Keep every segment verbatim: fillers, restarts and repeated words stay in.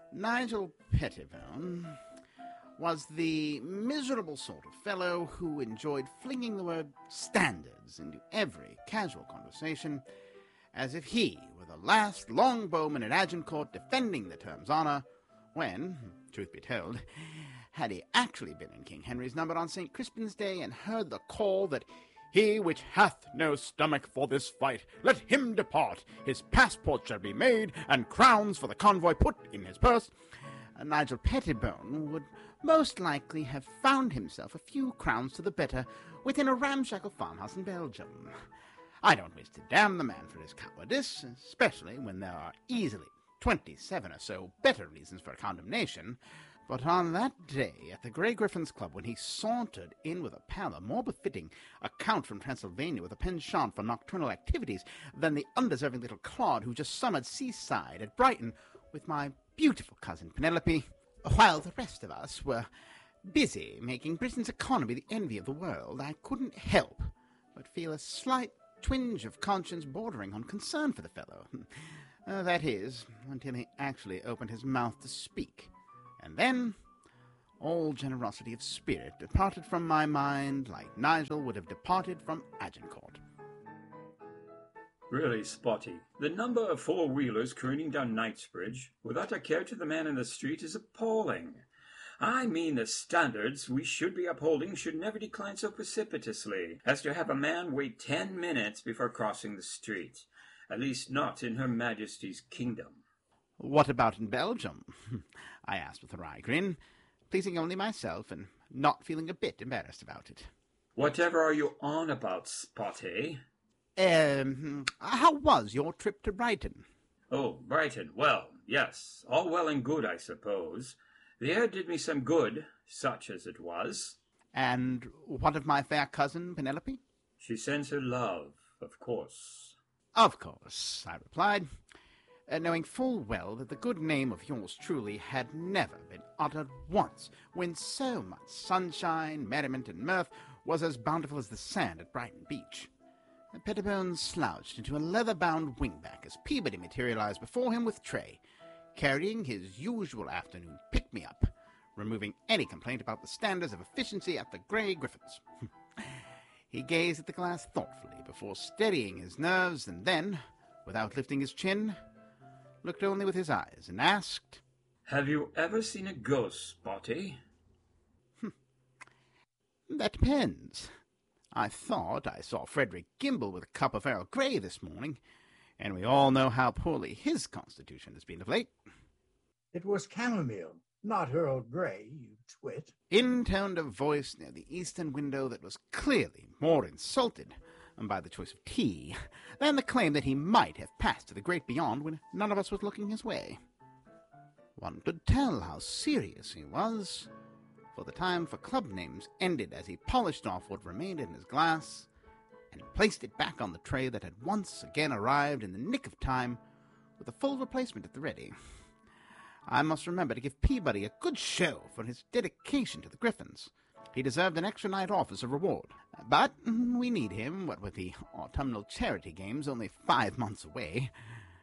Nigel Pettibone was the miserable sort of fellow who enjoyed flinging the word standards into every casual conversation, as if he were the last longbowman at Agincourt defending the term's honour, when, truth be told, had he actually been in King Henry's number on Saint Crispin's Day and heard the call that "He which hath no stomach for this fight, let him depart, his passport shall be made, and crowns for the convoy put in his purse," Nigel Pettibone would most likely have found himself a few crowns to the better within a ramshackle farmhouse in Belgium. I don't wish to damn the man for his cowardice, especially when there are easily twenty-seven or so better reasons for condemnation, but on that day at the Grey Griffins Club, when he sauntered in with a pallor more befitting a count from Transylvania with a penchant for nocturnal activities than the undeserving little clod who just summered seaside at Brighton with my beautiful cousin Penelope, while the rest of us were busy making Britain's economy the envy of the world, I couldn't help but feel a slight twinge of conscience bordering on concern for the fellow. Uh, that is, until he actually opened his mouth to speak. And then all generosity of spirit departed from my mind like Nigel would have departed from Agincourt. Really, Spotty, the number of four-wheelers careening down Knightsbridge without a care to the man in the street is appalling. I mean, the standards we should be upholding should never decline so precipitously as to have a man wait ten minutes before crossing the street, at least not in Her Majesty's kingdom. What about in Belgium? I asked with a wry grin, pleasing only myself and not feeling a bit embarrassed about it. Whatever are you on about, Spotty? Um, how was your trip to Brighton? Oh, Brighton. Well, yes, all well and good, I suppose. The air did me some good, such as it was. And what of my fair cousin, Penelope? She sends her love, of course. Of course, I replied, uh, knowing full well that the good name of yours truly had never been uttered once, when so much sunshine, merriment, and mirth was as bountiful as the sand at Brighton Beach. Pettibone slouched into a leather-bound wingback as Peabody materialized before him with tray, carrying his usual afternoon pick-me-up, removing any complaint about the standards of efficiency at the Grey Griffins. He gazed at the glass thoughtfully before steadying his nerves, and then, without lifting his chin, looked only with his eyes and asked, "Have you ever seen a ghost, Spotty?" "That depends. I thought I saw Frederick Gimble with a cup of Earl Grey this morning, and we all know how poorly his constitution has been of late." "It was chamomile, not Earl Grey, you twit," intoned a voice near the eastern window that was clearly more insulted by the choice of tea than the claim that he might have passed to the great beyond when none of us was looking his way. One could tell how serious he was, for the time for club names ended as he polished off what remained in his glass and placed it back on the tray that had once again arrived in the nick of time with a full replacement at the ready. I must remember to give Peabody a good show for his dedication to the Griffins. He deserved an extra night off as a reward. But we need him, what with the autumnal charity games only five months away.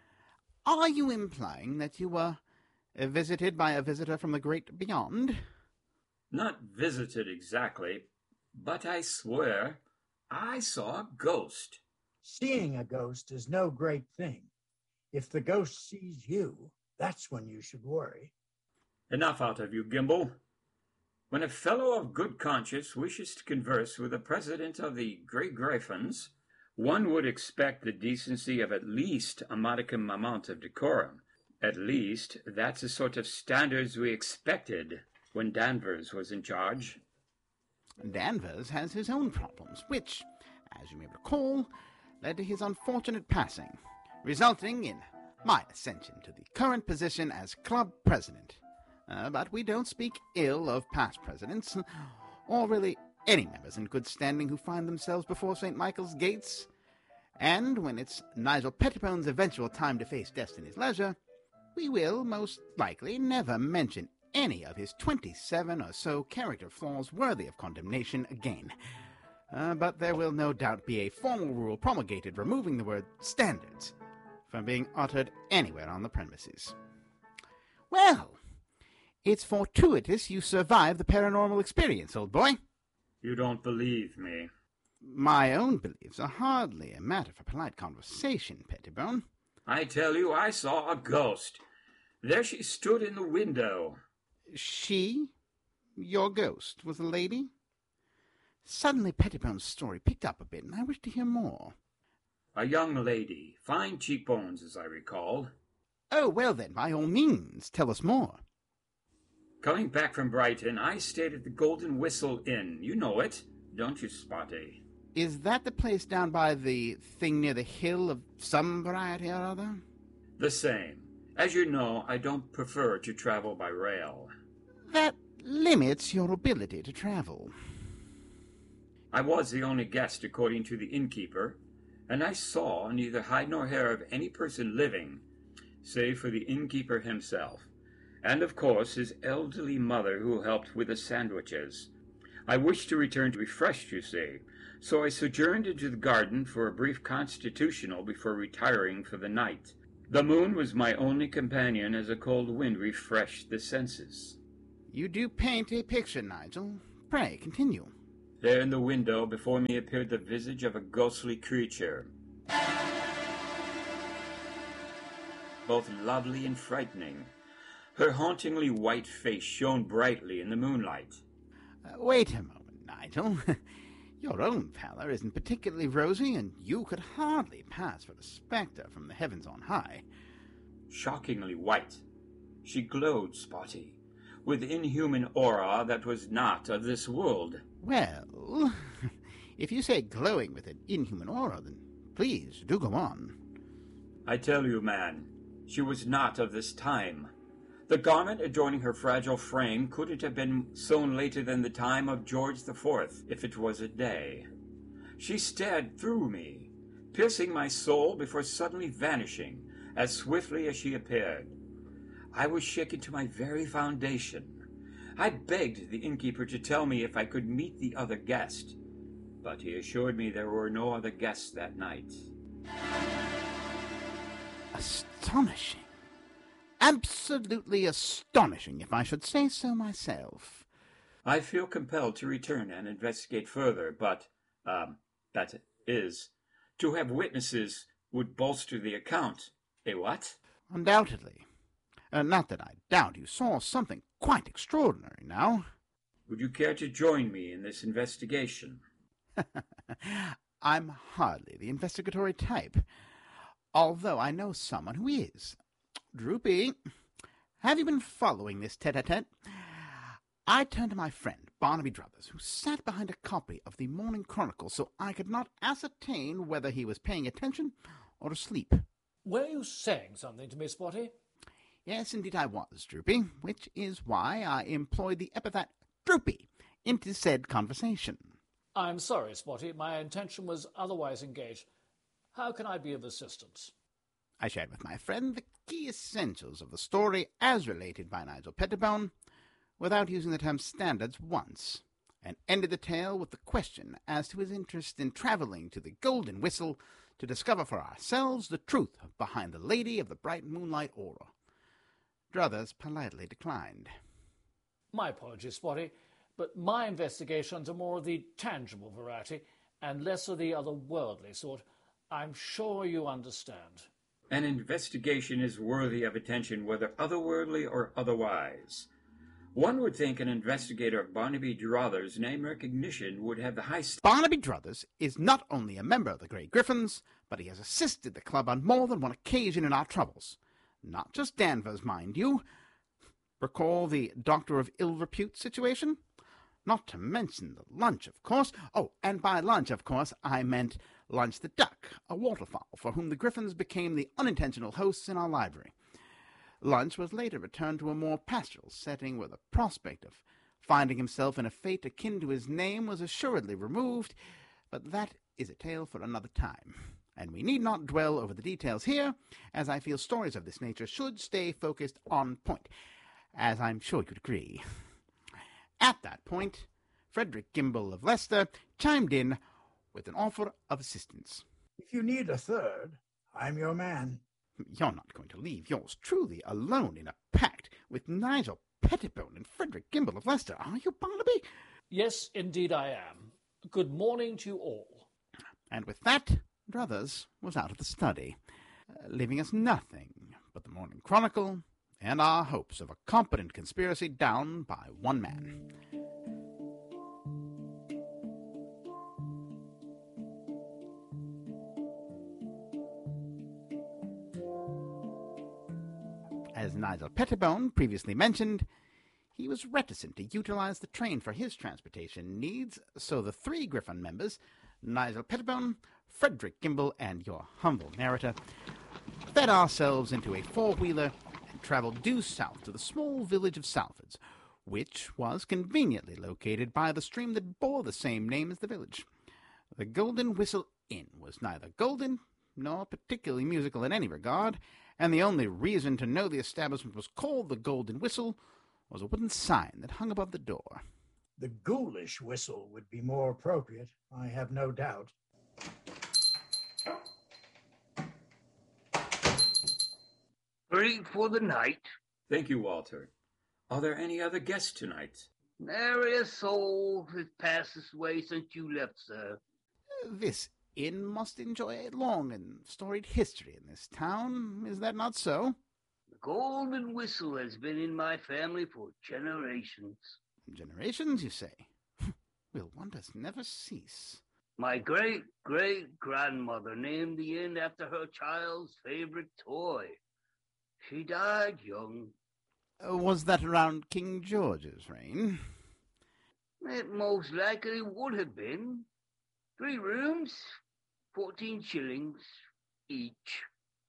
Are you implying that you were visited by a visitor from the great beyond? Not visited exactly, but I swear I saw a ghost. "Seeing a ghost is no great thing. If the ghost sees you, that's when you should worry." Enough out of you, Gimble. When a fellow of good conscience wishes to converse with the president of the Grey Griffins, one would expect the decency of at least a modicum amount of decorum. At least, that's the sort of standards we expected when Danvers was in charge. Danvers has his own problems, which, as you may recall, led to his unfortunate passing, resulting in my ascension to the current position as club president. Uh, but we don't speak ill of past presidents, or really any members in good standing who find themselves before Saint Michael's gates. And when it's Nigel Pettibone's eventual time to face destiny's leisure, we will, most likely, never mention any of his twenty-seven or so character flaws worthy of condemnation again. Uh, but there will no doubt be a formal rule promulgated removing the word standards from being uttered anywhere on the premises. Well, it's fortuitous you survived the paranormal experience, old boy. You don't believe me. My own beliefs are hardly a matter for polite conversation, Pettibone. I tell you, I saw a ghost. There she stood in the window. She, your ghost, was a lady? Suddenly Pettibone's story picked up a bit, and I wish to hear more. A young lady, fine cheekbones, as I recall. Oh, well then, by all means, tell us more. Coming back from Brighton, I stayed at the Golden Whistle Inn. You know it, don't you, Spotty? Is that the place down by the thing near the hill of some variety or other? The same. As you know, I don't prefer to travel by rail. That limits your ability to travel. I was the only guest, according to the innkeeper, and I saw neither hide nor hair of any person living, save for the innkeeper himself, and of course his elderly mother who helped with the sandwiches. I wished to return refreshed, you see, so I sojourned into the garden for a brief constitutional before retiring for the night. The moon was my only companion as a cold wind refreshed the senses. You do paint a picture, Nigel. Pray, continue. There in the window before me appeared the visage of a ghostly creature, both lovely and frightening. Her hauntingly white face shone brightly in the moonlight. Uh, wait a moment, Nigel. Your own pallor isn't particularly rosy, and you could hardly pass for a spectre from the heavens on high. Shockingly white. She glowed, Spotty, with inhuman aura that was not of this world. Well, if you say glowing with an inhuman aura, then please do go on. I tell you, man, she was not of this time. The garment adorning her fragile frame couldn't have been sewn later than the time of George the Fourth, if it was a day. She stared through me, piercing my soul before suddenly vanishing as swiftly as she appeared. I was shaken to my very foundation. I begged the innkeeper to tell me if I could meet the other guest, but he assured me there were no other guests that night. Astonishing. Absolutely astonishing, if I should say so myself. I feel compelled to return and investigate further, but, um, that is, to have witnesses would bolster the account. Eh, what? Undoubtedly. Uh, not that I doubt you saw something quite extraordinary, now. Would you care to join me in this investigation? I'm hardly the investigatory type, although I know someone who is. Droopy, have you been following this tete-a-tete? I turned to my friend, Barnaby Druthers, who sat behind a copy of the Morning Chronicle, so I could not ascertain whether he was paying attention or asleep. Were you saying something to me, Spotty? Yes, indeed I was, Droopy, which is why I employed the epithet Droopy into said conversation. I'm sorry, Spotty. My intention was otherwise engaged. How can I be of assistance? I shared with my friend the key essentials of the story as related by Nigel Pettibone, without using the term standards once, and ended the tale with the question as to his interest in travelling to the Golden Whistle to discover for ourselves the truth behind the Lady of the Bright Moonlight Aura. Druthers politely declined. My apologies, Spotty, but my investigations are more of the tangible variety and less of the otherworldly sort. I'm sure you understand. An investigation is worthy of attention, whether otherworldly or otherwise. One would think an investigator of Barnaby Druthers' name recognition would have the high... St- Barnaby Druthers is not only a member of the Grey Griffins, but he has assisted the club on more than one occasion in our troubles. Not just Danvers, mind you. Recall the Doctor of Ill Repute situation? Not to mention the lunch, of course. Oh, and by lunch, of course, I meant Lunch the Duck, a waterfowl for whom the Griffins became the unintentional hosts in our library. Lunch was later returned to a more pastoral setting where the prospect of finding himself in a fate akin to his name was assuredly removed, but that is a tale for another time, and we need not dwell over the details here, as I feel stories of this nature should stay focused on point, as I'm sure you'd agree. At that point, Frederick Gimble of Leicester chimed in with an offer of assistance. If you need a third, I'm your man. You're not going to leave yours truly alone in a pact with Nigel Pettibone and Frederick Gimble of Leicester, are you, Barnaby? Yes, indeed I am. Good morning to you all. And with that, Druthers was out of the study, uh, leaving us nothing but the Morning Chronicle and our hopes of a competent conspiracy down by one man. As Nigel Pettibone previously mentioned, he was reticent to utilize the train for his transportation needs, so the three Griffin members, Nigel Pettibone, Frederick Gimble, and your humble narrator, fed ourselves into a four-wheeler and travelled due south to the small village of Salfords, which was conveniently located by the stream that bore the same name as the village. The Golden Whistle Inn was neither golden nor particularly musical in any regard, and the only reason to know the establishment was called the Golden Whistle was a wooden sign that hung above the door. The ghoulish whistle would be more appropriate, I have no doubt. Free for the night. Thank you, Walter. Are there any other guests tonight? Nary a soul has passed this way since you left, sir. This inn must enjoy a long and storied history in this town. Is that not so? The Golden Whistle has been in my family for generations. Generations, you say? Will wonders never cease? My great-great-grandmother named the inn after her child's favorite toy. She died young. Uh, was that around King George's reign? It most likely would have been. Three rooms, fourteen shillings each.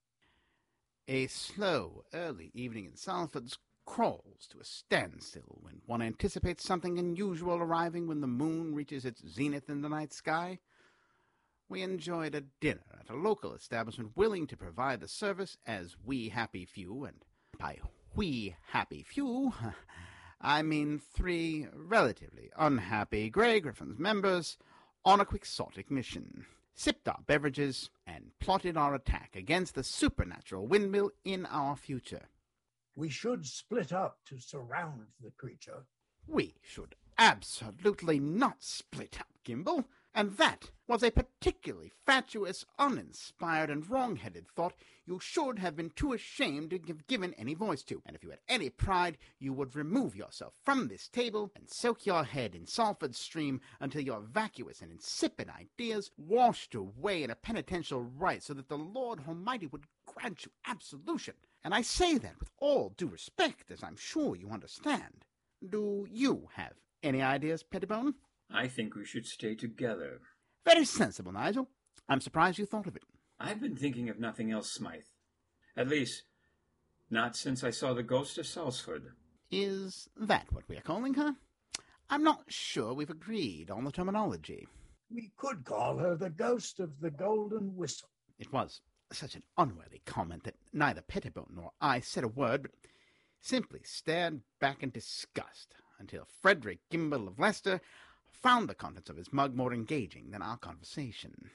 A slow, early evening in Salford's crawls to a standstill when one anticipates something unusual arriving when the moon reaches its zenith in the night sky. We enjoyed a dinner at a local establishment willing to provide the service as we happy few, and by we happy few, I mean three relatively unhappy Grey Griffins members on a quixotic mission, sipped our beverages, and plotted our attack against the supernatural windmill in our future. We should split up to surround the creature. We should absolutely not split up, Gimble, and that was a particularly fatuous, uninspired, and wrong-headed thought you should have been too ashamed to have given any voice to. And if you had any pride, you would remove yourself from this table and soak your head in Salford's stream until your vacuous and insipid ideas washed away in a penitential rite so that the Lord Almighty would grant you absolution. And I say that with all due respect, as I'm sure you understand. Do you have any ideas, Pettibone? I think we should stay together. Very sensible, Nigel. I'm surprised you thought of it. I've been thinking of nothing else, Smythe. At least, not since I saw the ghost of Salsford. Is that what we are calling her? I'm not sure we've agreed on the terminology. We could call her the ghost of the Golden Whistle. It was such an unworthy comment that neither Pettibone nor I said a word, but simply stared back in disgust until Frederick Gimble of Leicester found the contents of his mug more engaging than our conversation.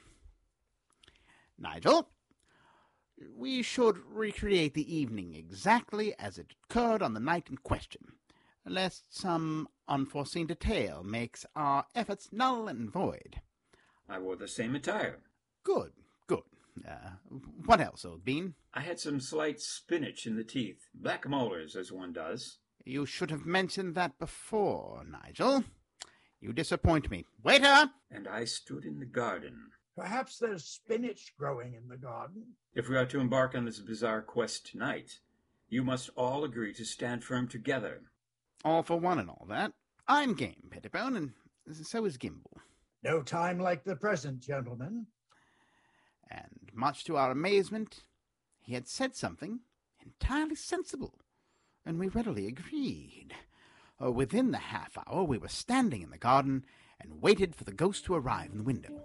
Nigel, we should recreate the evening exactly as it occurred on the night in question, lest some unforeseen detail makes our efforts null and void. I wore the same attire. Good, good. Uh, what else, old bean? I had some slight spinach in the teeth, black molars, as one does. You should have mentioned that before, Nigel. You disappoint me. Waiter! And I stood in the garden. Perhaps there's spinach growing in the garden. If we are to embark on this bizarre quest tonight, you must all agree to stand firm together. All for one and all that. I'm game, Pettibone, and so is Gimble. No time like the present, gentlemen. And much to our amazement, he had said something entirely sensible, and we readily agreed. Uh, within the half hour, we were standing in the garden and waited for the ghost to arrive in the window.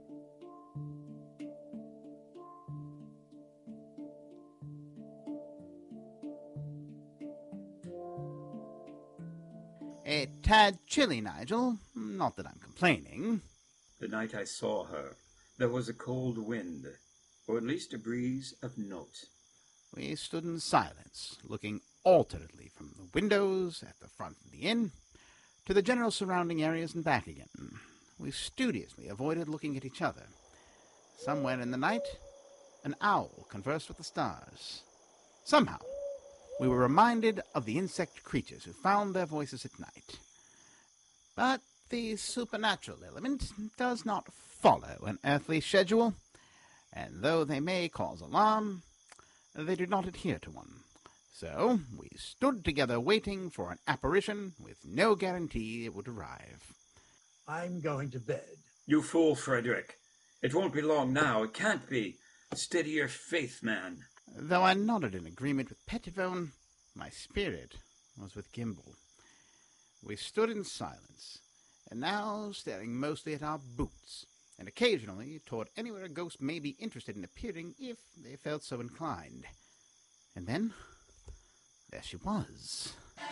A tad chilly, Nigel. Not that I'm complaining. The night I saw her, there was a cold wind, or at least a breeze of note. We stood in silence, looking alternately from the windows at the front of the inn to the general surrounding areas and back again. We studiously avoided looking at each other. Somewhere in the night, an owl conversed with the stars. Somehow, we were reminded of the insect creatures who found their voices at night. But the supernatural element does not follow an earthly schedule, and though they may cause alarm, they do not adhere to one. So we stood together waiting for an apparition with no guarantee it would arrive. I'm going to bed. You fool, Frederick. It won't be long now. It can't be. Steady your faith, man. Though I nodded in agreement with Pettibone, my spirit was with Gimble. We stood in silence, and now staring mostly at our boots, and occasionally toward anywhere a ghost may be interested in appearing if they felt so inclined. And then, there she was.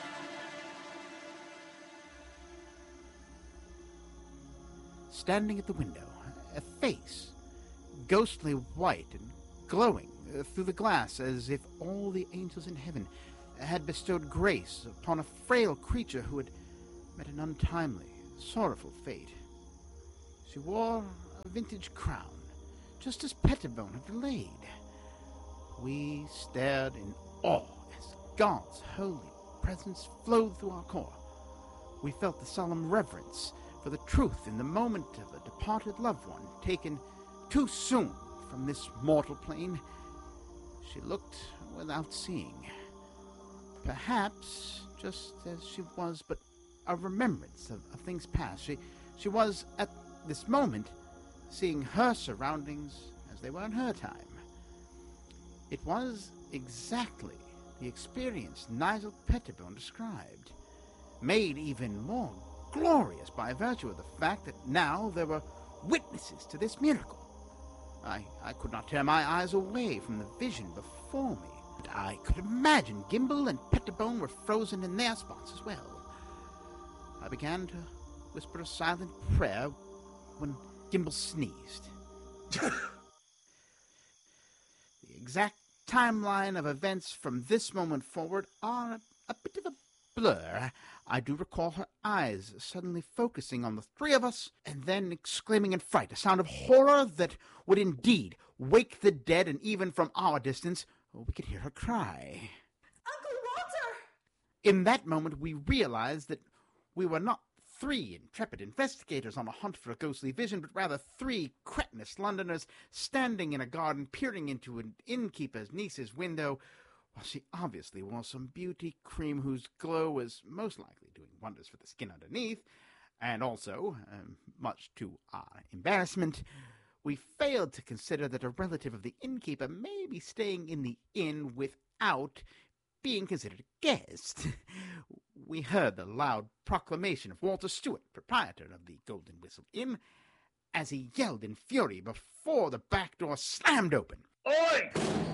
Standing at the window, a face, ghostly white and glowing uh, through the glass as if all the angels in heaven had bestowed grace upon a frail creature who had met an untimely, sorrowful fate. She wore a vintage crown, just as Pettibone had relayed. We stared in awe as God's holy presence flowed through our core. We felt the solemn reverence for the truth in the moment of a departed loved one taken too soon from this mortal plane. She looked without seeing. Perhaps just as she was but a remembrance of, of things past. She, she was, at this moment, seeing her surroundings as they were in her time. It was exactly the experience Nigel Pettibone described, made even more glorious by virtue of the fact that now there were witnesses to this miracle. I, I could not tear my eyes away from the vision before me. But I could imagine Gimble and Pettibone were frozen in their spots as well. I began to whisper a silent prayer when Gimble sneezed. The exact timeline of events from this moment forward are a, a bit of a blur. I do recall her eyes suddenly focusing on the three of us, and then exclaiming in fright, a sound of horror that would indeed wake the dead, and even from our distance, we could hear her cry. Uncle Walter! In that moment, we realized that we were not three intrepid investigators on a hunt for a ghostly vision, but rather three cretinous Londoners standing in a garden peering into an innkeeper's niece's window, while she obviously wore some beauty cream whose glow was most likely doing wonders for the skin underneath, and also, um, much to our embarrassment, we failed to consider that a relative of the innkeeper may be staying in the inn without being considered a guest. We heard the loud proclamation of Walter Stewart, proprietor of the Golden Whistle Inn, as he yelled in fury before the back door slammed open. Oi!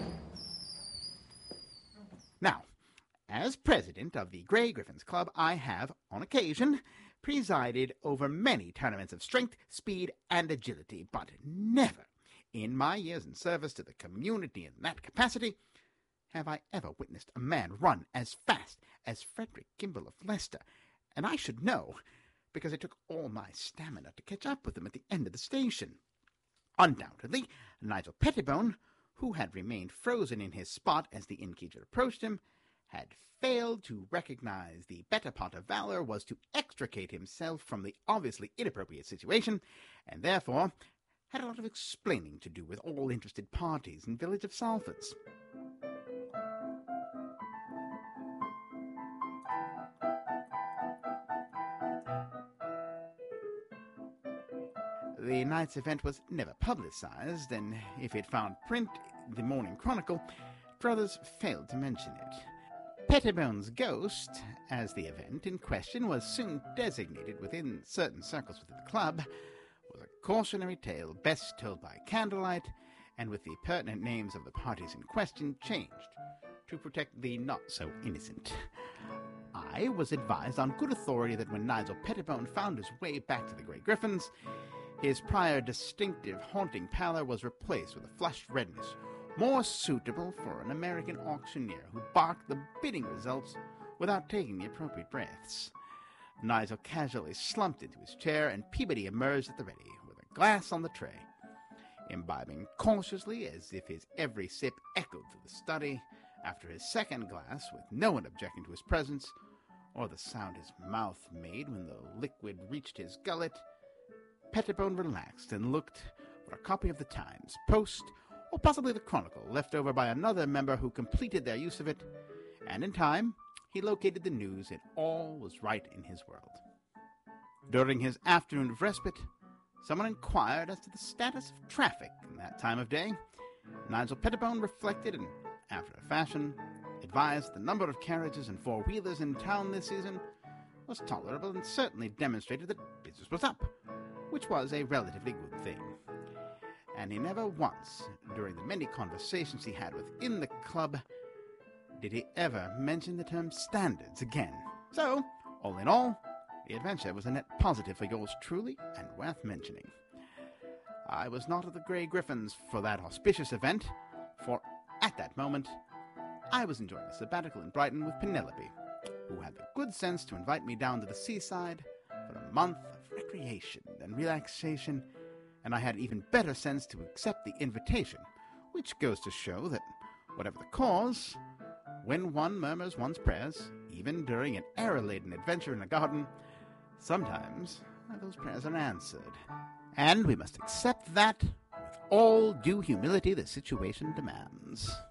Now, as president of the Grey Griffins Club, I have, on occasion, presided over many tournaments of strength, speed, and agility, but never, in my years in service to the community in that capacity, have I ever witnessed a man run as fast as Frederick Gimble of Leicester, and I should know, because it took all my stamina to catch up with him at the end of the station. Undoubtedly, Nigel Pettibone, who had remained frozen in his spot as the innkeeper approached him, had failed to recognize the better part of valor was to extricate himself from the obviously inappropriate situation, and therefore had a lot of explaining to do with all interested parties in village of Salfords. The night's event was never publicized, and if it found print in the Morning Chronicle, Brothers failed to mention it. Pettibone's ghost, as the event in question was soon designated within certain circles within the club, was a cautionary tale best told by candlelight, and with the pertinent names of the parties in question changed to protect the not-so-innocent. I was advised on good authority that when Nigel Pettibone found his way back to the Grey Griffins, his prior distinctive haunting pallor was replaced with a flushed redness, more suitable for an American auctioneer who barked the bidding results without taking the appropriate breaths. Nigel casually slumped into his chair, and Peabody emerged at the ready, with a glass on the tray. Imbibing cautiously, as if his every sip echoed through the study, after his second glass, with no one objecting to his presence, or the sound his mouth made when the liquid reached his gullet, Pettibone relaxed and looked for a copy of the Times, Post, or possibly the Chronicle, left over by another member who completed their use of it, and in time he located the news that all was right in his world. During his afternoon of respite, someone inquired as to the status of traffic in that time of day. Nigel Pettibone reflected and, after a fashion, advised the number of carriages and four-wheelers in town this season was tolerable and certainly demonstrated that business was up, which was a relatively good thing. And he never once, during the many conversations he had within the club, did he ever mention the term standards again. So, all in all, the adventure was a net positive for yours truly and worth mentioning. I was not at the Grey Griffins for that auspicious event, for at that moment I was enjoying a sabbatical in Brighton with Penelope, who had the good sense to invite me down to the seaside for a month of recreation and relaxation, and I had even better sense to accept the invitation, which goes to show that, whatever the cause, when one murmurs one's prayers, even during an error-laden adventure in a garden, sometimes those prayers are answered. And we must accept that with all due humility the situation demands.